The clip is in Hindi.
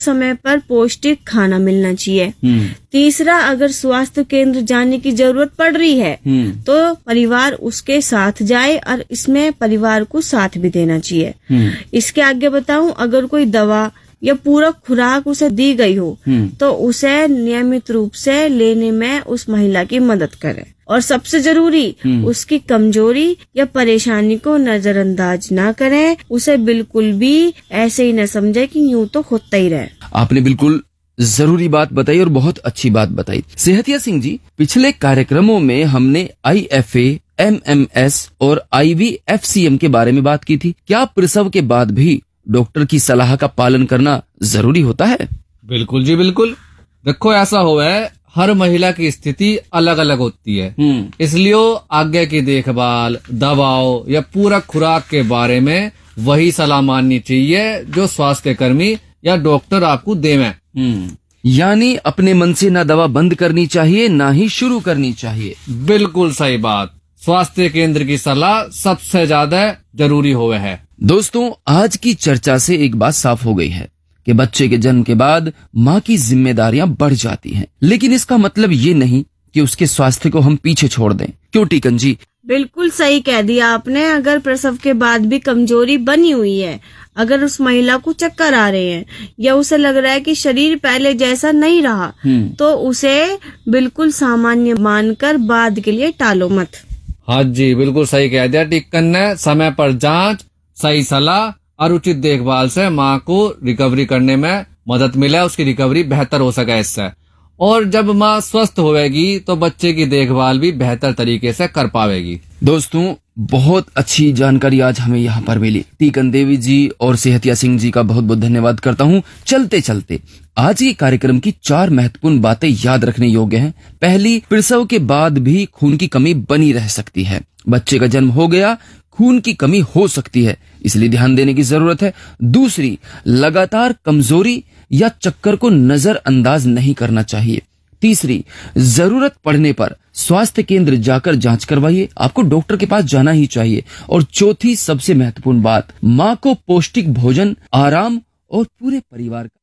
समय पर पौष्टिक खाना मिलना चाहिए। तीसरा, अगर स्वास्थ्य केंद्र जाने की जरूरत पड़ रही है तो परिवार उसके साथ जाए और इसमें परिवार को साथ भी देना चाहिए। इसके आगे बताऊं, अगर कोई दवा या पूरक खुराक उसे दी गई हो तो उसे नियमित रूप से लेने में उस महिला की मदद करें। और सबसे जरूरी, उसकी कमजोरी या परेशानी को नजरअंदाज ना करें, उसे बिल्कुल भी ऐसे ही न समझे कि यूं तो होता ही रहे। आपने बिल्कुल जरूरी बात बताई और बहुत अच्छी बात बताई। सेहतिया सिंह जी, पिछले कार्यक्रमों में हमने IFA, MMS और IVFCM के बारे में बात की थी। क्या प्रसव के बाद भी डॉक्टर की सलाह का पालन करना जरूरी होता है? बिल्कुल जी बिल्कुल। देखो, ऐसा हुआ है, हर महिला की स्थिति अलग अलग होती है, इसलिए आगे की देखभाल, दवाओं या पूरक खुराक के बारे में वही सलाह माननी चाहिए जो स्वास्थ्य कर्मी या डॉक्टर आपको देवें। यानी अपने मन से ना दवा बंद करनी चाहिए ना ही शुरू करनी चाहिए। बिल्कुल सही बात। स्वास्थ्य केंद्र की सलाह सबसे ज्यादा जरूरी हुए है। दोस्तों, आज की चर्चा से एक बात साफ हो गई है कि बच्चे के जन्म के बाद माँ की जिम्मेदारियां बढ़ जाती हैं, लेकिन इसका मतलब ये नहीं कि उसके स्वास्थ्य को हम पीछे छोड़ दें। क्यों टीकन जी? बिल्कुल सही कह दिया आपने। अगर प्रसव के बाद भी कमजोरी बनी हुई है, अगर उस महिला को चक्कर आ रहे हैं या उसे लग रहा है कि शरीर पहले जैसा नहीं रहा, तो उसे बिल्कुल सामान्य मानकर बाद के लिए टालो मत। हाँ जी, बिल्कुल सही कह दिया टिक्कन ने। समय पर जांच, सही सलाह और उचित देखभाल से माँ को रिकवरी करने में मदद मिले, उसकी रिकवरी बेहतर हो सके इससे। और जब माँ स्वस्थ होएगी तो बच्चे की देखभाल भी बेहतर तरीके से कर पाएगी। दोस्तों, बहुत अच्छी जानकारी आज हमें यहाँ पर मिली। टीकन देवी जी और सेहतिया सिंह जी का बहुत बहुत धन्यवाद करता हूँ। चलते चलते आज के कार्यक्रम की 4 महत्वपूर्ण बातें याद रखने योग्य हैं। पहली, प्रसव के बाद भी खून की कमी बनी रह सकती है। बच्चे का जन्म हो गया, खून की कमी हो सकती है, इसलिए ध्यान देने की जरूरत है। दूसरी, लगातार कमजोरी या चक्कर को नजरअंदाज नहीं करना चाहिए। तीसरी, जरूरत पड़ने पर स्वास्थ्य केंद्र जाकर जांच करवाइए, आपको डॉक्टर के पास जाना ही चाहिए। और चौथी सबसे महत्वपूर्ण बात, माँ को पौष्टिक भोजन, आराम और पूरे परिवार का